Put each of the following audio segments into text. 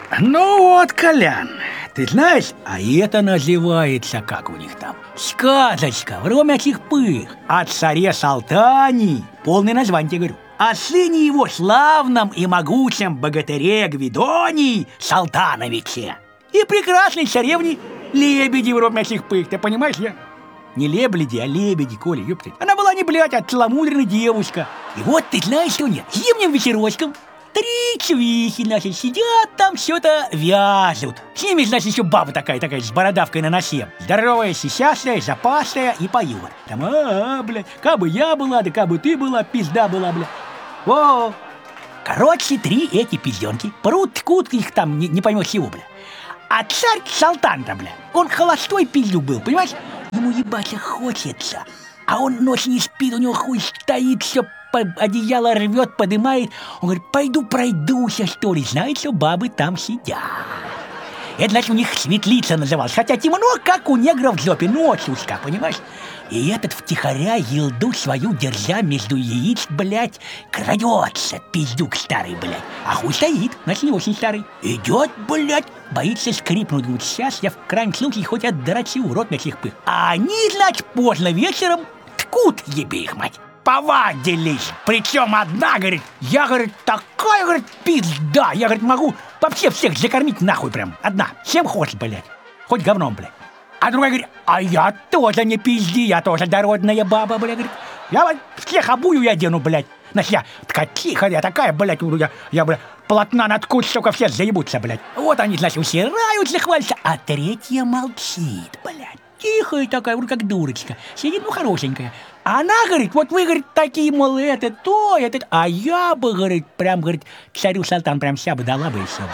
Ну вот, Колян, ты знаешь, а это называется, как у них там, сказочка в ромячих пых о царе Салтане. Полное название тебе говорю. О сыне его славном и могучем богатыре Гвидонии Салтановиче и прекрасной царевне Лебеди в ромячих пых. Ты понимаешь, я? Не лебеди, а лебеди, Коля, ёпты. Она была не, блядь, а целомудренная девушка. И вот ты знаешь, что нет, зимним вечерочком 3 чувихи, значит, сидят там, что-то вяжут. С ними, значит, еще баба такая, с бородавкой на носе. Здоровая, сисястая, запасная и поет. Там, блядь, кабы я была, да кабы ты была, пизда была, блядь. Во! Короче, 3 эти пизденки прут, ткут их там, не поймешь чего, блядь. А царь Салтан-то, блядь, он холостой пиздюк был, понимаешь? Ему ебаться хочется, а он ночью не спит, у него хуй стоит, все одеяло рвет, подымает. Он говорит, пойду пройдуся, что ли. Знаете, что бабы там сидят. Это, значит, у них светлица называлась. Хотя темно, как у негров в жопе, ночь узка, понимаешь? И этот втихаря елду свою, держа между яиц, блядь, крадется, пиздюк старый, блядь. А хуй стоит, значит, не очень старый. Идет, блядь, боится скрипнуть. Говорит, сейчас я в крайнем случае хоть отдрачу в рот на сих пых. А они, значит, поздно вечером ткут, ебе их мать. Повадились. Причем одна, говорит, я, говорит, такая, говорит, пизда. Я, говорит, могу вообще всех закормить нахуй прям. Одна. Чем хочешь, блядь. Хоть говном, блядь. А другая говорит, а я тоже не пизди, я тоже дородная баба, блядь. Говорит, я вот всех обую я одену, блядь. Значит, я такая тихая, я такая, блядь, я, блядь, полотна наткуть, сука, все заебутся, блядь. Вот они, значит, усираются, хвалятся, а третья молчит, блядь. Тихая такая, вроде как дурочка. Сидит, ну, хорошенькая. А она, говорит, вот вы, говорит, такие, мол, это, то, это. А я бы, говорит, прям, говорит, царю Салтан прям вся бы дала бы и все,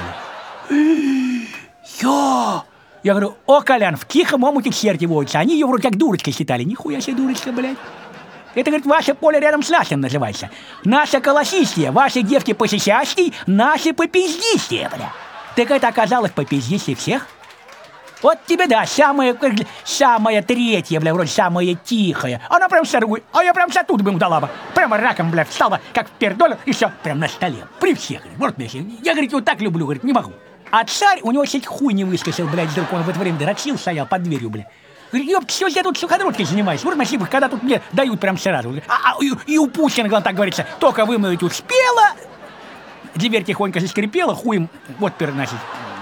блядь. Я говорю, о, Колян, в тихом омуте черти водятся. Они ее вроде как дурочкой считали. Нихуя себе дурочка, блядь. Это, говорит, ваше поле рядом с нашим называется. Наша колосистия, ваши девки посисястей, наши попиздистия, блядь. Так это оказалось попиздистей всех? Вот тебе, да, самая третья, бля, вроде самая тихая. Она прям сорвует, а я прям тут бы ему дала бы. Прямо раком, бля, встала, как в пердоле, и все, прям на столе. При всех, говорит, вот, я, говорит, вот так люблю, говорит, не могу. А царь, у него чуть хуй не выскочил, блядь, вдруг он в это время дрочил, стоял под дверью, бля. Говорит, ёпт, что я тут суходродкой занимаюсь? Вот, спасибо, когда тут мне дают прям сразу. И у Путина, главное, так говорится, только вымыть успела. Дверь тихонько заскрипела, хуем отпер, значит,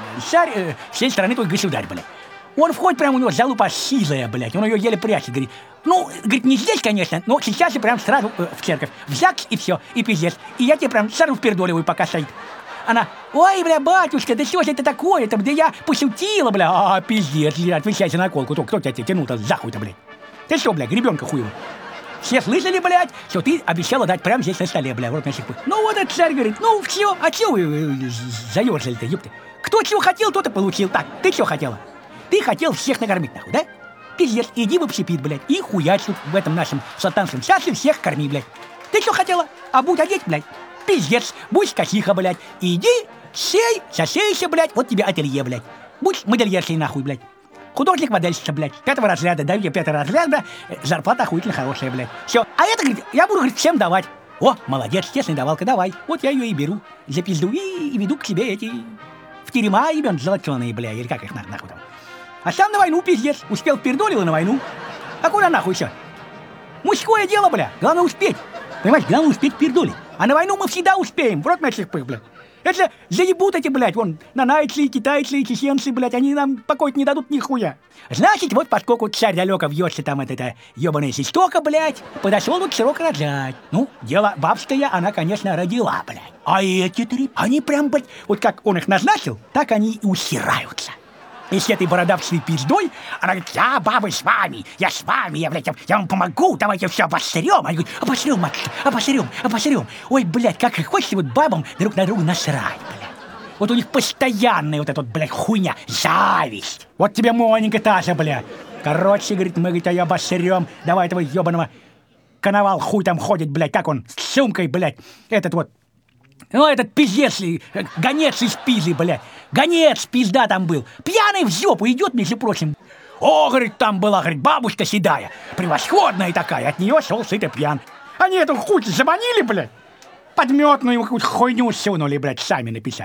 царь, всей страны твой государь, блядь. Он входит, прям у него залупа сизая, блядь, он ее еле прячет, говорит. Ну, говорит, не здесь, конечно, но сейчас и прям сразу в церковь. В ЗАГС и все, и пиздец. И я тебе прям сразу впердоливаю, пока стоит. Она, ой, бля, батюшка, да что же это такое-то, да я пошутила, бля, пиздец, отвечайте на колку, кто тебя тянул-то за хуй-то, блядь. Ты что, блядь, гребенка хуева? Все слышали, блядь, что ты обещала дать прямо здесь на столе, бля, вот на сих пых. Ну вот этот царь говорит, ну все, а чего вы заерзали-то, ёпты? Кто чего хотел, тот и получил. Так, ты что хотела? Ты хотел всех накормить, нахуй, да? Пиздец, иди в общепит, блядь, и хуяч тут в этом нашем салтанском часе всех корми, блядь. Ты что хотела? А будь одеть, блядь. Пиздец, будь косиха, блядь. Иди, сей, сосейся, блядь, вот тебе ателье, блядь. Будь модельершей, нахуй, блядь. Художник-модельщица, блядь. 5-го разряда, даю тебе 5-й разряд, блядь. Зарплата охуительно хорошая, блядь. Все. А это, говорит, я буду, говорит, всем давать. О, молодец, честная давалка, давай. Вот я ее и беру за пизду и веду к себе эти... В терема имен золотеные, бля, или как их нахуй там. А сам на войну, пиздец. Успел пердолил на войну. А куда нахуй еще? Мужское дело, бля. Главное успеть. Понимаешь, главное успеть пердолить. А на войну мы всегда успеем. В рот наших пых, блядь. Это заебут эти, блядь, вон, нанайцы, китайцы, чеченцы, блядь, они нам покой не дадут нихуя. Значит, вот поскольку царь далеко вьется там это ебаная систока, блядь, подошел вот срок рожать. Ну, дело бабское, она, конечно, родила, блядь. А эти 3, они прям, блядь, вот как он их назначил, так они и усираются. И с этой бородавчей пиздой, она говорит, я, бабы, с вами, я, блядь, я вам помогу, давайте все обосрем. Они говорят, обосрем, матушка, обосрем. Ой, блядь, как хочется вот бабам друг на друга насрать, блядь. Вот у них постоянная вот эта вот, блядь, хуйня, зависть. Вот тебе, Моника, та же, блядь. Короче, говорит, мы, говорит, ее обосрем, давай этого ебаного коновал хуй там ходит, блядь, как он, с сумкой, блядь, этот вот. Ну, этот пиздец, гонец из Пизы, блядь. Гонец, пизда там был. Пьяный в жопу идет, между прочим. О, говорит, там была, говорит, бабушка седая. Превосходная такая. От нее шел сыто пьян. Они эту хуйню заманили, блядь. Подметную какую-то хуйню сунули, блядь, сами написали.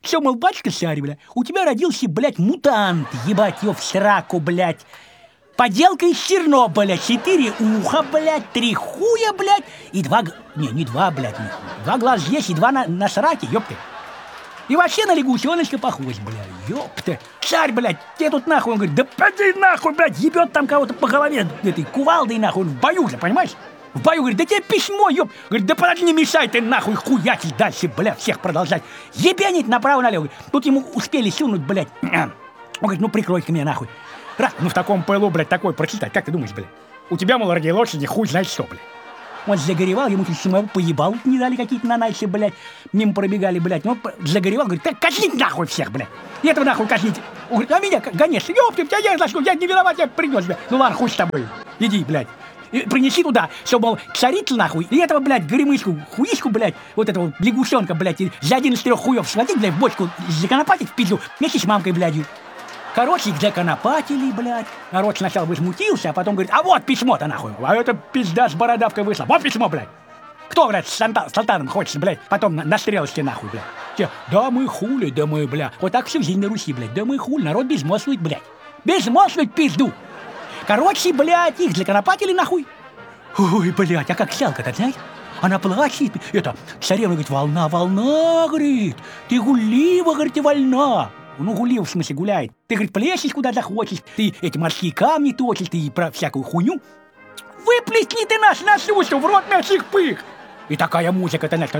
Все, мол, батюшка царь, бля, у тебя родился, блядь, мутант, ебать его в сраку, блядь. Поделка из Чернобыля, 4 уха, блядь, 3 хуя, блядь, и 2... Не 2, блядь, 2 глаз здесь и 2 на сраке, ёпты. И вообще на лягушоночка похож, блядь, ёпты. Царь, блядь, тебе тут нахуй, он говорит, да поди нахуй, блядь, ебет там кого-то по голове этой кувалдой, нахуй, он в бою же, понимаешь? В бою, говорит, да тебе письмо, ёб. Говорит, да подожди, не мешай ты нахуй хуятить дальше, блядь, всех продолжать. Ебенить направо-налево. Тут ему успели сунуть, блядь. Он говорит, ну прикрой-ка меня нахуй. Раз, ну в таком пылу, блядь, такой прочитать, как ты думаешь, блядь? У тебя, мол, ради лошади хуй знает что, блядь. Он загоревал, ему тут самого поебал не дали какие-то нанайцы, блядь. Мимо пробегали, блядь. Он загоревал, говорит, так казнить нахуй всех, блядь. И этого нахуй казните. Он говорит, а меня, конечно, ёпты, у тебя я за что, я не виноват, я принес, блядь. Ну ладно, хуй с тобой, иди, блядь. И принеси туда, все, мол, царица нахуй, и этого, блядь, горемычку, хуишку, блядь, вот этого лягушонка, блядь, и за 1 из 3 хуев схватить, блядь, в бочку, законопатить в пизду, вместе с мамкой, блядью. Короче, их законопатили, блядь. Народ сначала возмутился, а потом говорит, а вот письмо-то нахуй, а это пизда с бородавкой вышла, вот письмо, блядь. Кто, блядь, с салтаном хочется, блядь, потом на стрелочке нахуй, блядь. Те, да мы хули, да мы, блядь, вот так всю жизнь на Руси, блядь, да мы хули, народ безмозглый, блядь. Безмозглый пизду. Короче, блядь, их законопатили нахуй. Ой, блядь, а как сялка-то, знаешь? Она плачет, это, царевна говорит, волна, волна, говорит, ты гулива, говорит, и вольна. Ну, гулива, в смысле, гуляет. Ты, говорит, плещешь куда захочешь, ты эти морские камни точишь, ты про всякую хуйню. Выплесни ты нас на сушу, в рот наших пых. И такая музыка-то, знаешь,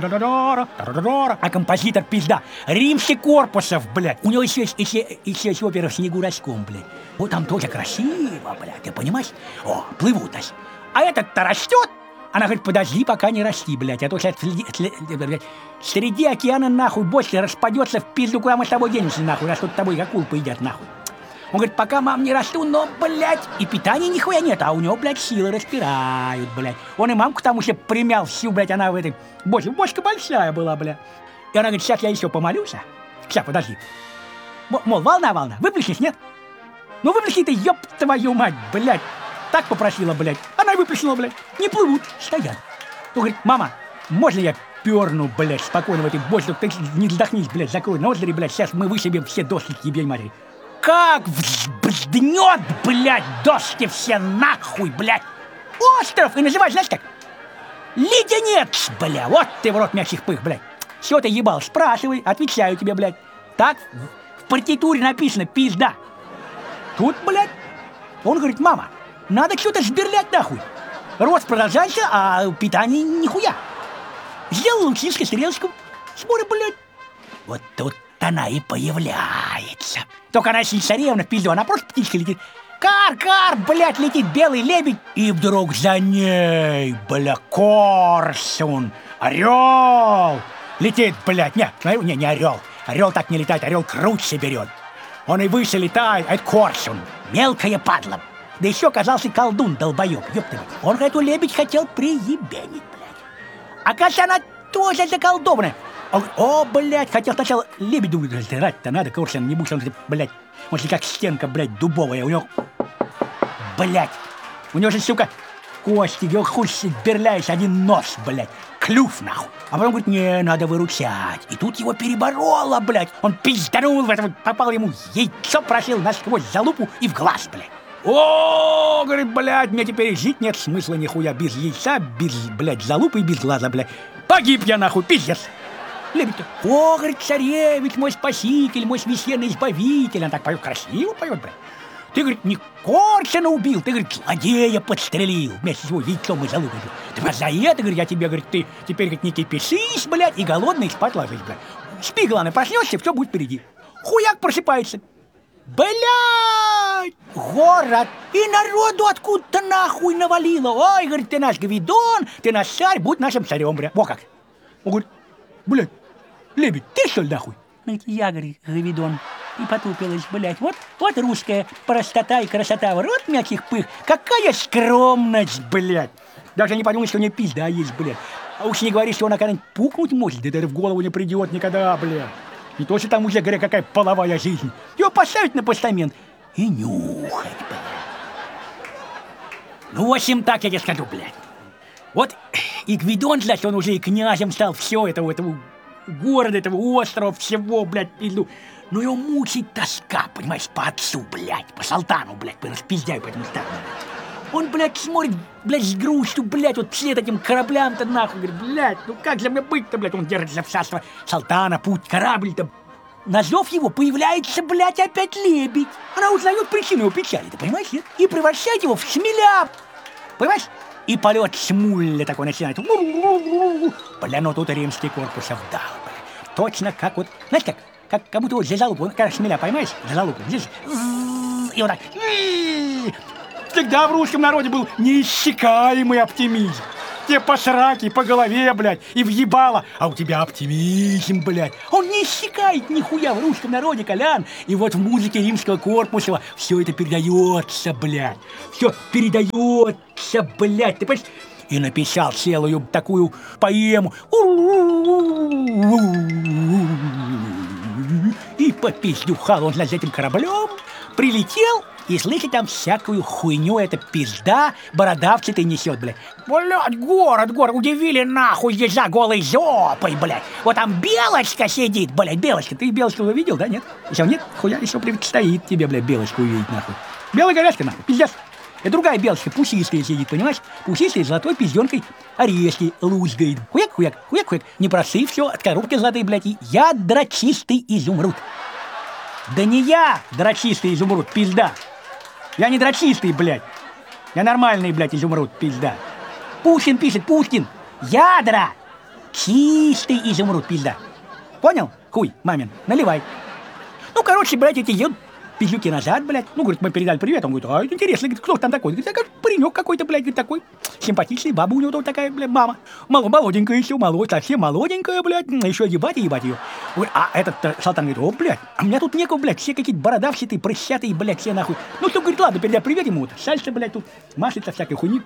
а композитор пизда, Римский Корпусов, блядь. У него еще есть опера в снегу раском, блядь. Вот там тоже красиво, блядь, ты понимаешь? О, плывут, значит. А этот-то растет. Она говорит, подожди, пока не расти, блядь, а то сейчас среди океана нахуй больше распадется в пизду, куда мы с тобой денемся, нахуй, раз тут с тобой акул поедят, нахуй. Он говорит, пока, мам, не расту, но, блядь, и питания нихуя нет, а у него, блядь, силы распирают, блядь. Он и мамку там уже примял всю, блядь, она в этой бочке. Бочка большая была, блядь. И она говорит, сейчас я еще помолюсь, а? Сейчас, подожди. Мол, волна, выплеснешь, нет? Ну, выплесни ты, ёб твою мать, блядь. Так попросила, блядь. Она и выплеснула, блядь. Не плывут, стоят. Он говорит, мама, можно я перну, блядь, спокойно в этой бочке? Ты не вздохнись, блядь, закрой ноздри, блядь. Сейчас мы вышибем все доски к ебень матери. Как взбзднет, блядь, доски все нахуй, блядь. Остров! И называть, знаешь как? Леденец, бля. Вот ты в рот мячих пых, блядь. Все ты ебал, спрашивай, отвечаю тебе, блядь. Так в партитуре написано, пизда. Тут, блядь, он говорит, мама, надо что-то сберлять нахуй. Рост продолжается, а питание нихуя. Сделал лучинскую стрелочку. Смотри, блядь. Вот тут она и появляется. Только она не царевна в пизду, она просто птичка летит. Кар, блядь, летит белый лебедь. И вдруг за ней, бля, коршун, орел. Летит, блядь, не орел. Орел так не летает, орел круче берет. Он и выше летает, а это коршун. Мелкая падла. Да еще оказался колдун, долбоеб, ёпта. Он эту лебедь хотел приебенить, блядь. Оказывается, она тоже заколдованная. Он говорит, о, блядь, хотел сначала лебедю жрать-то надо, коршун, не будь он, блядь. Он же как стенка, блядь, дубовая. У него же, сука, кости, его хуй сберляешь, один нос, блядь, клюв, нахуй. А потом говорит, не, надо выручать. И тут его перебороло, блядь. Он пизданул в это, попал ему яйцо, прошил насквозь залупу и в глаз, блядь. О, говорит, блядь, мне теперь жить нет смысла нихуя без яйца, без, блядь, залупы и без глаза, блядь. Погиб я, нахуй, пиздец. Лебедь-то, о, говорит, царевич, мой спаситель, мой священный избавитель. Он так поет, красиво поет, блядь. Ты, говорит, не Коршуна убил, ты, говорит, злодея подстрелил вместе с его яйцом и залупой. Ты за это, говорит, я тебе, говорит, ты теперь, говорит, не кипишись, блядь, и голодный спать ложись, блядь. Спи, главное, проснешься, все будет впереди. Хуяк просыпается. Блядь, город, и народу откуда-то нахуй навалило. Ой, говорит, ты наш Гвидон, ты наш царь, будь нашим царем, блядь. Во как. Он говорит, блядь, лебедь, ты что ли нахуй? Говорит, я, говорит, Гвидон. И потупилась, блядь. Вот русская простота и красота. В рот мягких пых. Какая скромность, блядь. Даже не подумай, что у нее пизда есть, блядь. А уж не говори, что она когда-нибудь пукнуть может. Да это в голову не придет никогда, блядь. Не то, что там уже, говоря, какая половая жизнь. Его поставить на постамент и нюхать, блядь. Ну, в общем, так я тебе скажу, блядь. Вот и Гвидон, значит, он уже и князем стал, все это, города, этого острова, всего, блядь, пизду. Но его мучает тоска, понимаешь, по отцу, блядь, по Салтану, блядь, по распиздяю, по этому старому. Он, блядь, смотрит, блядь, с грустью, блядь, вот вслед этим кораблям-то нахуй, говорит, блядь, ну как же мне быть-то, блядь, он держит за царство Салтана, путь, корабль-то. На зов его появляется, блядь, опять лебедь. Она узнает причину его печали, ты понимаешь, нет? И превращает его в шмеля, понимаешь? И полет шмуля такой начинает. Бля, ну тут римский корпус вдал, бля. Точно как вот, знаешь как будто вот за залупу, когда шмеля поймаешь, за залупу, здесь, и вот так. Всегда в русском народе был неиссякаемый оптимизм. Тебе по сраке, по голове, блядь, и въебало, а у тебя оптимизм, блядь. Он не иссякает нихуя в русском народе, Колян. И вот в музыке римского корпуса все это передается, блядь. Все передается, блядь, ты понимаешь? И написал целую такую поэму. И попиздюхал он над этим кораблем, прилетел. И слышит там всякую хуйню, эта пизда бородавчатый несет, блядь. Блядь, город, удивили нахуй здесь за голой жопой, блядь. Вот там белочка сидит, блядь, белочка. Ты белочку увидел, да, нет? Еще нет? Хуя, еще предстоит тебе, блядь, белочку увидеть, нахуй. Белая горячка, нахуй, пиздец. И другая белочка, пушистая сидит, понимаешь? Пушистая с золотой пизденкой орешки лузгает. Хуяк. Не просы все, от коробки золотые, блядь, и я дрочистый изумруд. Да не я дрочистый изумруд, пизда. Я не дрочистый, блядь. Я нормальный, блядь, изумруд, пизда. Пушкин пишет, Пушкин. Ядра. Чистый изумруд, пизда. Понял? Хуй, мамин, наливай. Ну, короче, блядь, эти едут пиздюки назад, блядь. Ну, говорит, мы передали привет. Он говорит, а, это интересно, говорит, кто там такой? Говорит, паренек какой-то, блядь, говорит, такой симпатичный, баба у него тоже такая, блядь, мама. Молоденькая еще, совсем молоденькая, блядь, еще ебать ее. Говорит, а этот Салтан говорит, о, блядь, а у меня тут некого, блядь, все какие-то бородавчатые, прыщатые, блядь, все нахуй. Ну, что, говорит, ладно, передай привет ему, вот, сальса, блядь, тут машется всякой хуйни.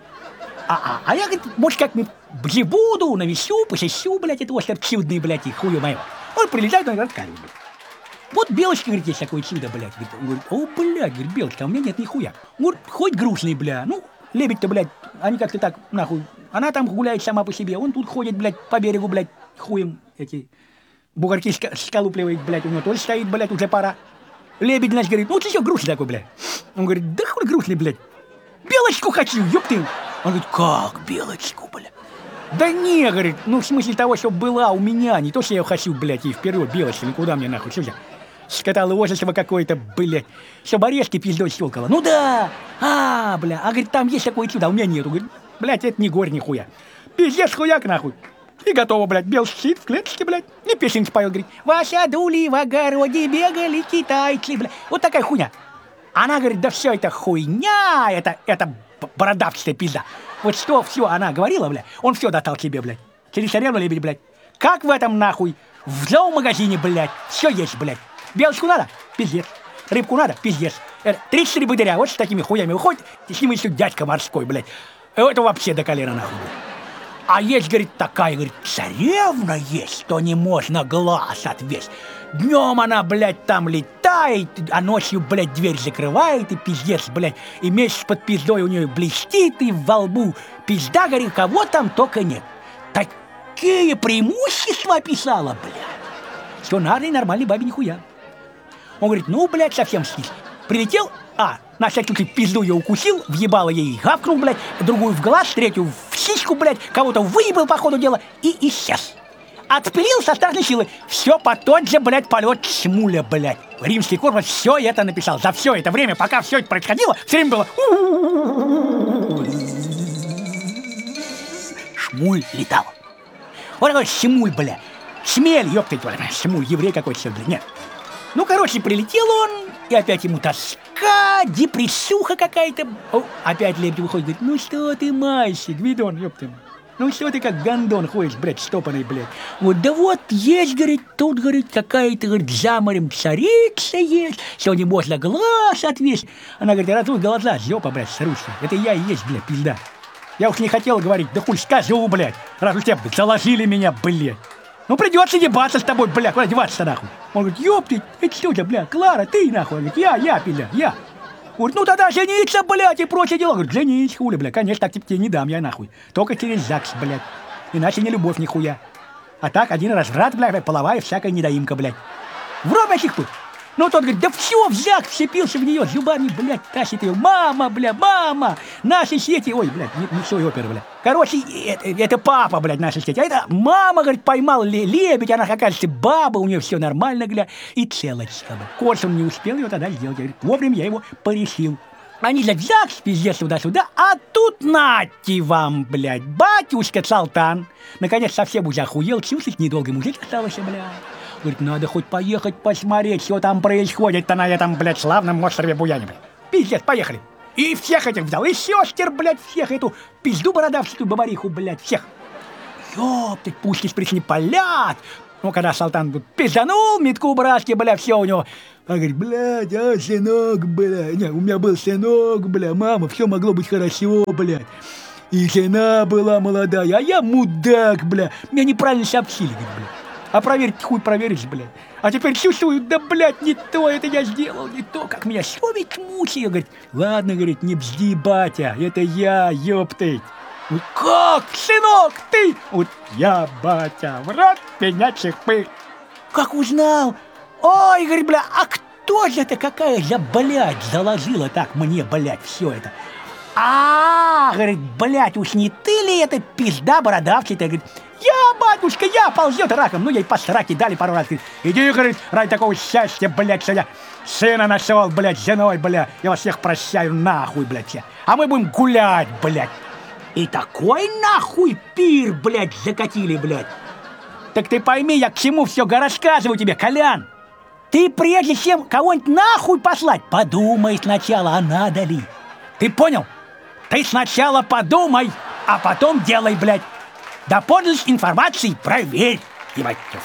А я, говорит, может, как-нибудь буду, навещу, посещу, блядь, это остров чудный, блядь, и хую моего. Он прилетает, он рассказывает, блядь. Вот белочка, говорит, есть такое чудо, блядь. Он говорит, о, блядь, говорит, белочка, а у меня нет нихуя. Он говорит, хоть грустный, бля, ну, лебедь-то, блядь, они как-то так, нахуй, она там гуляет сама по себе, он тут ходит, блядь, по берегу, блядь, хуем эти бугорки сколупливает, блядь, у него тоже стоит, блядь, уже пора. Лебедь, значит, говорит, ну, ты что, грустный такой, блядь? Он говорит, да хуй грустный, блядь, белочку хочу, ёпты. Он говорит, как белочку, блядь? Да не, говорит, ну, в смысле того, что была у меня, не то, что я хочу, блядь, и вперед, белочка, никуда мне, нахуй, что я? Скотоложество какое-то, блядь, чтобы орешки пиздой щелкало. Ну да, бля, говорит, там есть такое чудо, а у меня нету. Говорит, блядь, это не горь нихуя. Пиздец, хуяк, нахуй. И готово, блядь, белый сидит в клеточке, блядь, и песенки поет, говорит, Вася дули в огороде бегали китайцы, блядь. Вот такая хуйня. Она говорит, да все это хуйня, это бородавчатая пизда. Вот что все она говорила, блядь, он все достал себе, блядь. Через царевну лебедь, блядь. Как в этом, нахуй, в зоомагазине, блядь, все есть, блядь. Белочку надо? Пиздец. Рыбку надо? Пиздец. 33 богатыря, вот с такими хуями выходит, и с ним еще дядька морской, блядь. Это вообще до колена, нахуй, блядь. А есть, говорит, такая, говорит, царевна есть, что не можно глаз отвесть. Днем она, блядь, там летает, а ночью, блядь, дверь закрывает, и пиздец, блядь, и месяц под пиздой у нее блестит, и во лбу пизда, говорит, кого там только нет. Такие преимущества описала, блядь. Все надо и нормальной бабе нихуя. Он говорит, ну, блядь, совсем стих. Прилетел, на всякий случай пизду ее укусил, въебало ей, гавкнул, блядь, другую в глаз, третью в сиську, блядь, кого-то выебал по ходу дела и исчез. Отпилил со страшной силы. Все по тот же, блядь, полет Шмуля, блядь. Римский корпус все это написал. За все это время, пока все это происходило, все время было... Шмуль летал. Вот такой Шмуль, блядь. Шмель, ёптать, Шмуль, еврей какой-то, блядь, нет. Ну, короче, прилетел он, и опять ему тоска, депрессуха какая-то. Опять лебедь выходит, говорит, ну что ты, мальчик, видон, ёпты. Ну что ты как гондон ходишь, блядь, штопанный, блядь. Вот, да вот, есть, говорит, тут, говорит, какая-то, говорит, за морем царица есть, что не можно глаз отвесить. Она говорит, разуй глаза, жопа, блядь, срущая. Это я и есть, блядь, пизда. Я уж не хотел говорить, да хуй скажу, блядь, раз уж тебя заложили меня, блядь. Ну, придется ебаться с тобой, бля, куда деваться нахуй? Он говорит, ёпты, это что ты, бля, Клара, ты нахуй? Он говорит, я, бля, я. Говорит, ну тогда жениться, блядь, и прочее дело. Говорит, женись, хули, бля, конечно, так тебе не дам я нахуй. Только через ЗАГС, блядь. Иначе не любовь нихуя. А так, один разврат, бля, половая всякая недоимка, блядь. В рот этих пut. Ну, тот говорит, да все, взяк, вцепился в нее, зубами, блядь, тащит ее. Мама, бля, мама, наши сети. Ой, блядь, не все опера, бля. Короче, это папа, блядь, наши сети. А это мама, говорит, поймал лебедь, она, оказывается, баба, у нее все нормально, бля, и целочка, бля. Корсун не успел ее тогда сделать. Говорит, вовремя я его порешил. Они, блядь, взяк, пиздец, туда-сюда, а тут нате вам, блядь, батюшка Салтан. Наконец совсем уже охуел, чувствовать недолго мужик остался, блядь. Говорит, надо хоть поехать посмотреть, что там происходит-то на этом, блядь, славном острове Буяне, блядь. Пиздец, поехали. И всех этих взял, и сестер, блядь, всех эту пизду бородавчатую бабариху, блядь, всех. Ёптать, пушки с причины палят. Ну, когда Салтан тут пизданул, метку братски, бля, все у него. А говорит, блядь, сынок, бля, не, у меня был сынок, бля, мама, все могло быть хорошо, блядь. И жена была молодая, а я мудак, бля. Меня неправильно сообщили, говорит, бля. А проверить хуй проверишь, блядь. А теперь чувствую, да, блядь, не то это я сделал, не то, как меня совесть мучает. Говорит, ладно, говорит, не бзди, батя, это я, ёптыть. Вот как, сынок, ты? Вот я, батя, в рот меня чихпы. Как узнал? Ой, говорит, бля, а кто же это, какая же, блядь, заложила так мне, блядь, все это? Говорит, блядь, уж не ты ли это пизда бородавчатая? Говорит, я, батюшка, я, ползет раком. Ну, ей по сраке дали пару раз. Говорит, иди, говорит, ради такого счастья, блядь, что я сына нашел, блядь, с женой, блядь. Я вас всех прощаю, нахуй, блядь, все. А мы будем гулять, блядь. И такой нахуй пир, блядь, закатили, блядь. Так ты пойми, я к чему все рассказываю тебе, Колян. Ты прежде чем кого-нибудь нахуй послать, подумай сначала, а надо ли. Ты понял? Ты сначала подумай, а потом делай, блядь. Да подлинность информации проверь, ебать, все.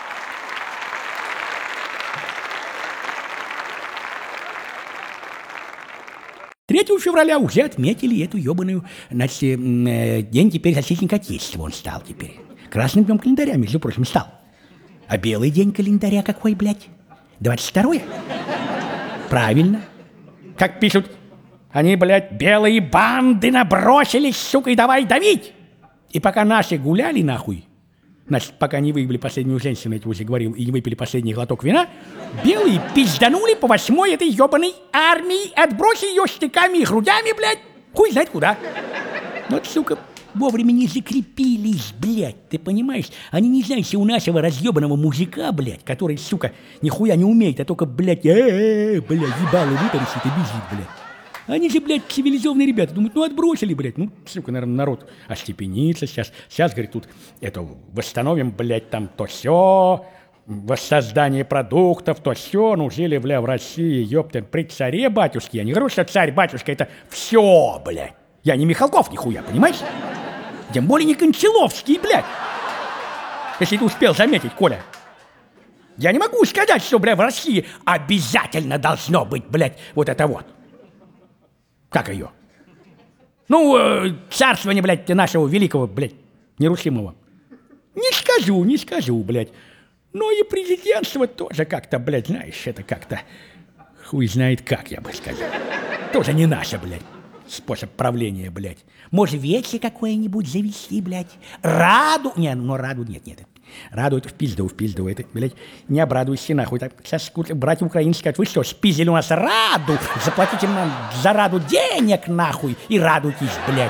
3 февраля уже отметили эту ебаную, значит, день теперь защитника Отечества он стал теперь. Красным днем календаря, между прочим, стал. А белый день календаря какой, блядь? 22-е? Правильно. Как пишут, они, блядь, белые банды набросились, сука, и давай давить. И пока наши гуляли, нахуй, значит, пока не выебли последнюю женщину, я тебе уже говорил, и не выпили последний глоток вина, белые пизданули по 8-й этой ебаной армии, отбросили ее штыками и грудями, блядь, хуй знает куда. Вот, сука, вовремя не закрепились, блядь, ты понимаешь? Они не знают, что у нашего разъебанного мужика, блядь, который, сука, нихуя не умеет, а только, блядь, блядь, ебало вытаращит и бежит, блядь. Они же, блядь, цивилизованные ребята. Думают, ну отбросили, блядь. Ну, сука, наверное, народ остепенится сейчас. Сейчас, говорит, тут это восстановим, блядь, там то все, воссоздание продуктов, то все. Ну, жили, бля, в России, ёпта, при царе батюшке. Я не говорю, что царь-батюшка это все, блядь. Я не Михалков нихуя, понимаешь? Тем более не Кончаловский, блядь. Если ты успел заметить, Коля. Я не могу сказать, что, бля, в России обязательно должно быть, блядь, вот это вот. Как ее? Ну, царствование, блядь, нашего великого, блядь, нерушимого. Не скажу, блядь. Но и президентство тоже как-то, блядь, знаешь, это как-то хуй знает как, я бы сказал. Тоже не наше, блядь, способ правления, блядь. Может, вече какое-нибудь завести, блядь? Раду? Не, ну раду нет. Раду это в пизду, это, блядь, не обрадуйся нахуй. Так, сейчас братья украинцы скажут, вы что, спиздили у нас Раду? Заплатите нам за Раду денег нахуй и радуйтесь, блядь.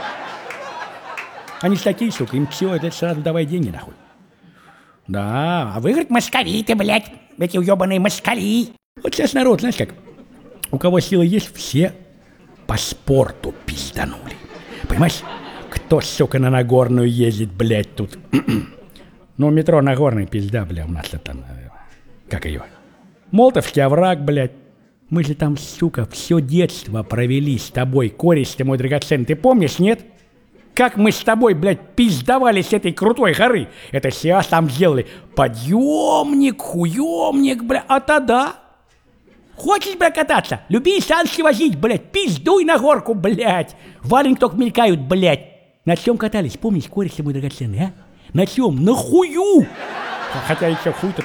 Они ж такие, сука, им все, это сразу давай деньги нахуй. Да, а вы, говорит, москали-то, блядь, эти уебаные москали. Вот сейчас народ, знаешь как, у кого сила есть, все по спорту пизданули. Понимаешь, кто, сука, на Нагорную ездит, блядь, тут... Ну, метро Нагорный, пизда, бля, у нас это, как ее? Молотовский овраг, блядь. Мы же там, сука, все детство провели с тобой, кореш ты мой драгоценный. Ты помнишь, нет? Как мы с тобой, блядь, пиздовали с этой крутой горы. Это сейчас там сделали подъемник, хуемник, бля. А тогда? Хочешь, бля, кататься? Люби санки возить, блядь. Пиздуй на горку, блядь. Валенки только мелькают, блядь. На чем катались? Помнишь, кореш ты мой драгоценный, а? На чем? На хую! Хотя еще хуй-то